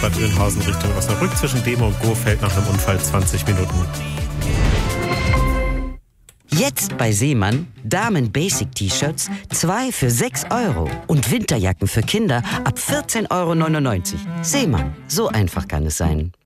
Bad Oeynhausen Richtung Osnabrück zwischen Demo und Gohfeld nach einem Unfall 20 Minuten. Jetzt bei Seemann Damen-Basic-T-Shirts 2 für 6 € und Winterjacken für Kinder ab 14,99 €. Seemann, so einfach kann es sein.